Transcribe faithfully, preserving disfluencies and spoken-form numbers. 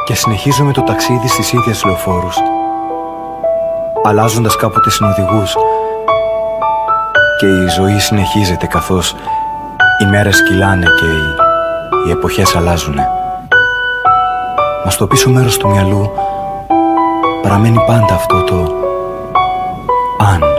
Και συνεχίζουμε το ταξίδι στις ίδιες λεωφόρους, αλλάζοντας κάποτε συνοδηγούς. Και η ζωή συνεχίζεται καθώς οι μέρες κυλάνε και οι, οι εποχές αλλάζουνε. Μα στο πίσω μέρος του μυαλού παραμένει πάντα αυτό το «αν».